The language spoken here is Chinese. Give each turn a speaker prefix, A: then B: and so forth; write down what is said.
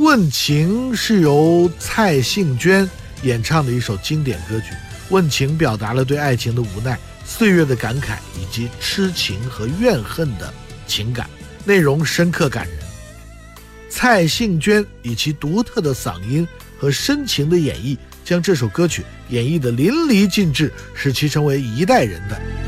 A: 问情是由蔡幸娟演唱的一首经典歌曲，问情表达了对爱情的无奈、岁月的感慨以及痴情和怨恨的情感，内容深刻感人。蔡幸娟以其独特的嗓音和深情的演绎，将这首歌曲演绎得淋漓尽致，使其成为一代人的